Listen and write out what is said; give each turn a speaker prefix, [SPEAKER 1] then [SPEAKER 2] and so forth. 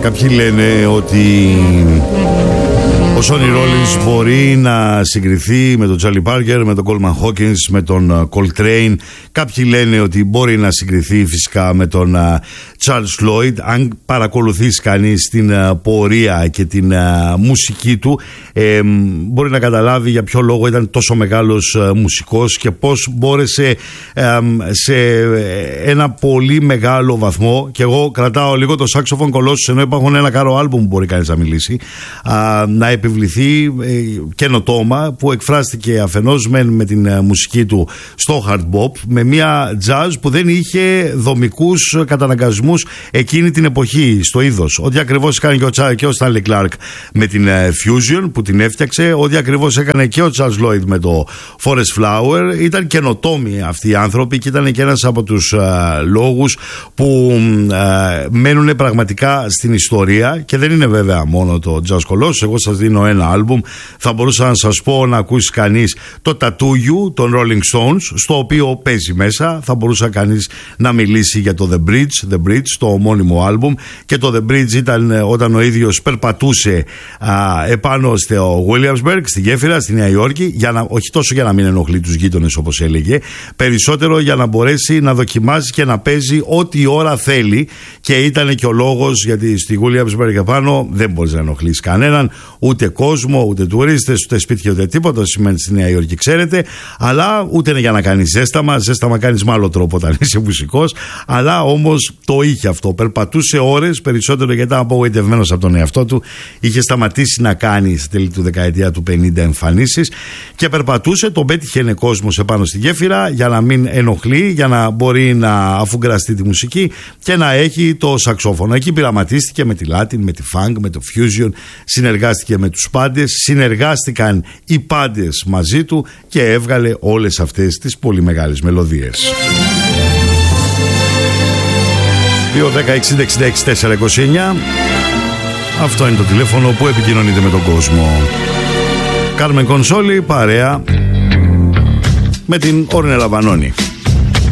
[SPEAKER 1] Κάποιοι λένε ότι ο Sonny Rollins μπορεί να συγκριθεί με τον Charlie Parker, με τον Coleman Hawkins, με τον Coltrane. Κάποιοι λένε ότι μπορεί να συγκριθεί φυσικά με τον Charles Lloyd. Αν παρακολουθήσει κανείς την πορεία και την μουσική του, μπορεί να καταλάβει για ποιο λόγο ήταν τόσο μεγάλος μουσικός και πώς μπόρεσε σε ένα πολύ μεγάλο βαθμό, και εγώ κρατάω λίγο το Saxophone Colossus, ενώ υπάρχουν ένα κάρο άλμπουμ που μπορεί κανείς να μιλήσει, να επιβληθεί καινοτόμα, που εκφράστηκε αφενός με την μουσική του στο hard bop, με μια jazz που δεν είχε δομικούς καταναγκασμούς εκείνη την εποχή στο είδος. Ό,τι ακριβώς έκανε και ο Stanley Clark με την Fusion που την έφτιαξε, ό,τι ακριβώς έκανε και ο Charles Lloyd με το Forest Flower, ήταν καινοτόμοι αυτοί οι άνθρωποι και ήταν και ένας από τους λόγους που μένουν πραγματικά στην ιστορία. Και δεν είναι βέβαια μόνο το Jazz Colossus. Εγώ σας δίνω ένα άλμπουμ. Θα μπορούσα να σας πω να ακούσει κανείς το Tattoo You των Rolling Stones, στο οποίο παίζει μέσα. Θα μπορούσε κανείς να μιλήσει για το The Bridge, το ομώνυμο άλμπουμ. Και το The Bridge ήταν όταν ο ίδιος περπατούσε επάνω στο Williamsburg, στη γέφυρα, στη Νέα Υόρκη, όχι τόσο για να μην ενοχλεί τους γείτονες όπως έλεγε, περισσότερο για να μπορέσει να δοκιμάζει και να παίζει ό,τι ώρα θέλει. Και ήταν και ο λόγος, γιατί στη Williamsburg επάνω δεν μπορείς να ενοχλείς κανέναν, ούτε κόσμο, ούτε τουρίστες, ούτε σπίτια, ούτε τίποτα. Σημαίνει στη Νέα Υόρκη, ξέρετε. Αλλά ούτε είναι για να κάνεις ζέσταμα κάνεις με άλλο τρόπο όταν είσαι μουσικός. Αλλά όμως το είχε αυτό. Περπατούσε ώρες, περισσότερο γιατί ήταν απογοητευμένος από τον εαυτό του. Είχε σταματήσει να κάνει στη τέλη του δεκαετία του 50 εμφανίσεις και περπατούσε. Τον πέτυχε κόσμος επάνω στη γέφυρα για να μην ενοχλεί, για να μπορεί να αφουγκραστεί τη μουσική και να έχει το σαξόφωνο. Εκεί πειραματίστηκε με τη Latin, με τη Funk, με το Fusion, συνεργάστηκε με τους πάντες, συνεργάστηκαν οι πάντες μαζί του και έβγαλε όλες αυτές τις πολύ μεγάλες μελωδίες. 2-10-60-66-429. Αυτό είναι το τηλέφωνο που επικοινωνείτε με τον κόσμο. Κάρμεν Κονσόλη, παρέα με την Όρνελα Βανώνη.